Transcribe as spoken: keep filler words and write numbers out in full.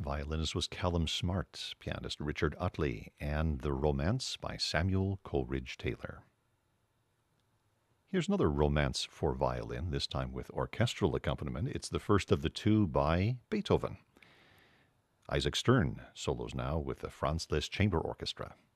Violinist was Callum Smart, pianist Richard Utley, and The Romance by Samuel Coleridge Taylor. Here's another romance for violin, this time with orchestral accompaniment. It's the first of the two by Beethoven. Isaac Stern solos now with the Franz Liszt Chamber Orchestra.